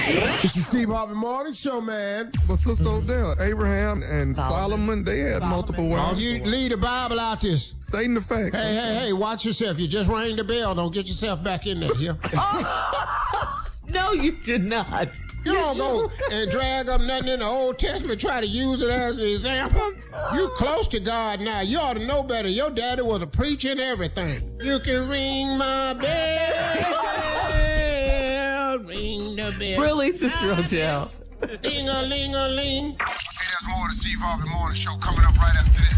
It's the Steve Harvey Morning Show, man. But Sister Odell, Abraham and Solomon, they had multiple wives. You leave the Bible out this. Stating the facts. Hey, watch yourself. You just rang the bell. Don't get yourself back in there, here. No, you did not. You don't go and drag up nothing in the Old Testament, try to use it as an example. You close to God now. You ought to know better. Your daddy was a preacher and everything. You can ring my bell, ring the bell. Really, Sister Odell? Ding-a-ling-a-ling. Hey, there's more of the Steve Harvey Morning Show coming up right after this.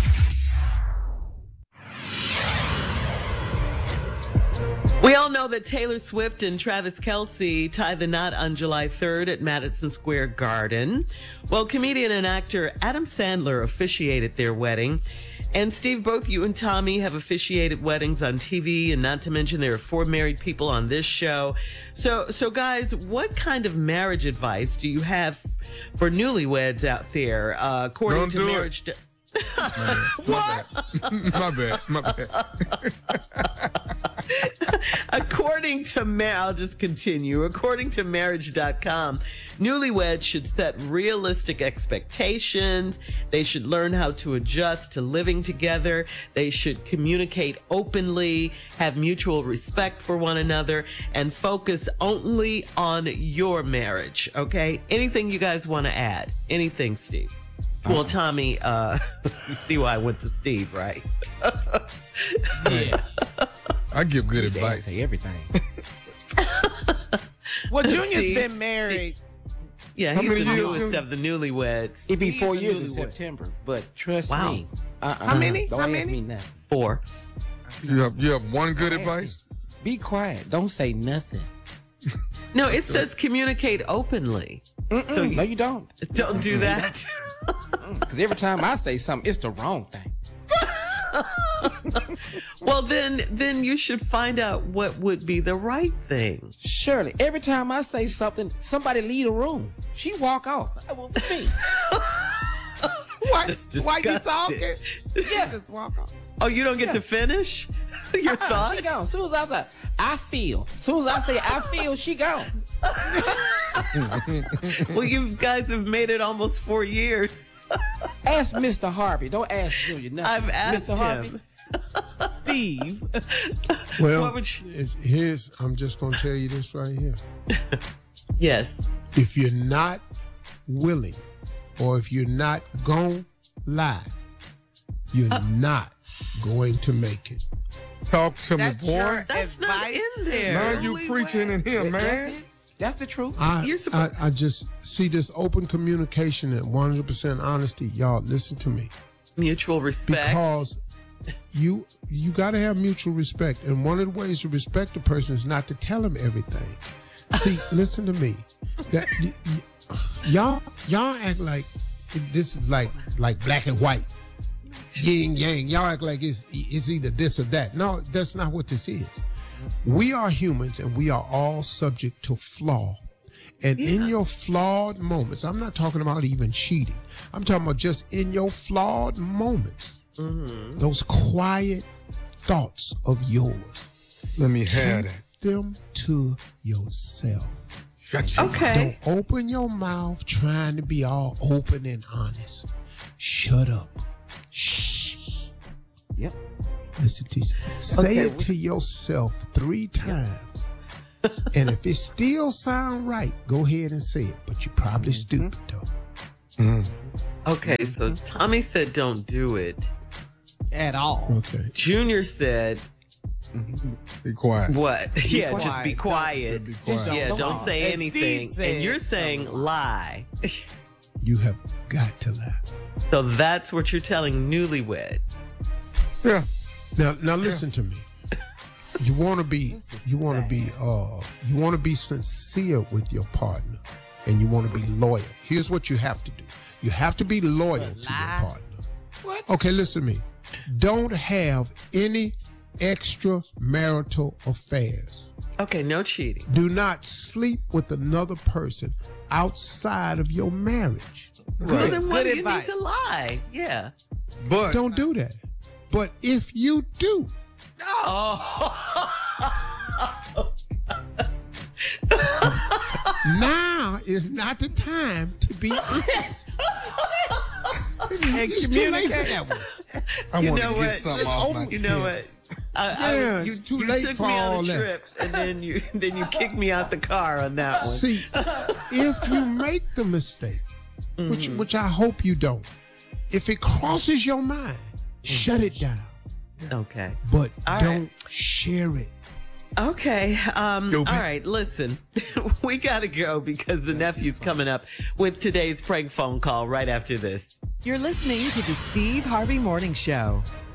We all know that Taylor Swift and Travis Kelce tied the knot on July 3rd at Madison Square Garden. Well, comedian and actor Adam Sandler officiated their wedding. And Steve, both you and Tommy have officiated weddings on TV, and not to mention there are 4 married people on this show. So guys, what kind of marriage advice do you have for newlyweds out there? According Don't to do marriage... What? My bad. According to I'll just continue. According to marriage.com, newlyweds should set realistic expectations. They should learn how to adjust to living together. They should communicate openly, have mutual respect for one another, and focus only on your marriage. Okay? Anything you guys want to add? Anything, Steve? Well, Tommy, you see why I went to Steve, right? Yeah. I give good advice. Say everything. Well, Junior's Steve, been married. Yeah, How he's many the years? newest of the newlyweds. It'd be He's 4 a years in newlywed. September, but trust Wow. me. How many? Don't How ask many? me nothing. 4. You have one good advice? Be quiet. Don't say nothing. No, it says communicate openly. So No, you don't. don't do that. Because every time I say something, it's the wrong thing. Well, then you should find out what would be the right thing. Shirley, every time I say something, somebody leave the room. She walk off. Well, me. That's Why you disgusting. talking? Yeah. Just walk off. Oh, you don't get to finish your thoughts? She gone. As soon as I say, I feel. As soon as I say, I feel, she gone. Well, you guys have made it almost 4 years. Ask Mr. Harvey. Don't ask Julia nothing. I've asked Mr. Harvey. him. Steve. Well, What would you- I'm just going to tell you this right here. Yes. If you're not willing, or if you're not going to lie, you're not going to make it. Talk to me, That's boy. your That's not advice in to there. Now you newlyweds? preaching in here, That's man. it. That's the truth. You're supposed- I just see this open communication and 100% honesty. Y'all, listen to me. Mutual respect. Because you got to have mutual respect. And one of the ways to respect a person is not to tell them everything. See, listen to me. That y'all act like this is like black and white. Yin yang. Y'all act like it's either this or that. No, that's not what this is. We are humans and we are all subject to flaw. And in your flawed moments, I'm not talking about even cheating. I'm talking about just in your flawed moments, those quiet thoughts of yours. Let me have Keep that. them to yourself. Shut your Okay. Don't open your mouth trying to be all open and honest. Shut up. Shh. Yep. Listen to say it to yourself 3 times. And if it still sound right, go ahead and say it. But you're probably stupid though. Okay, so Tommy said don't do it. At all. Okay. Junior said Be quiet. what? Yeah, quiet. just be quiet. Be quiet. Yeah, Don't don't lie. say And anything. Steve said And you're saying don't lie. You have got to lie. So that's what you're telling newlyweds. Yeah. Now listen to me. You want to be sincere with your partner, and you want to be loyal. Here's what you have to do. You have to be loyal to your partner. What? Okay, listen to me. Don't have any extramarital affairs. Okay, no cheating. Do not sleep with another person outside of your marriage. Well, then why Good do you advice. need to lie? Yeah. But Don't do that. But if you do, Oh. now is not the time to be honest. It's too late for that one. I You want know to what? get something off my You know what? chest. Yeah, it's too late took for me all on a that. trip, and then you kicked me out the car on that one. See, if you make the mistake, which I hope you don't, if it crosses your mind, shut it down. Okay. But All don't right. share it. Okay. All Go back. right. Listen, we got to go because the nephew's coming up with today's prank phone call right after this. You're listening to the Steve Harvey Morning Show.